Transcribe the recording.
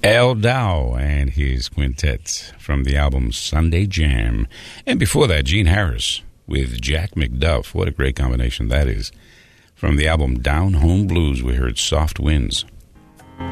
Al Dow and his quintet from the album Sunday Jam. And before that, Gene Harris with Jack McDuff. What a great combination that is. From the album Down Home Blues, we heard Soft Winds.